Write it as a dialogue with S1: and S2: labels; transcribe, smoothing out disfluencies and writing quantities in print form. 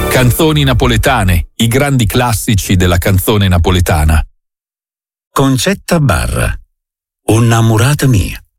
S1: Canzoni napoletane, i grandi classici della canzone napoletana.
S2: Concetta Barra, Innamorata mia.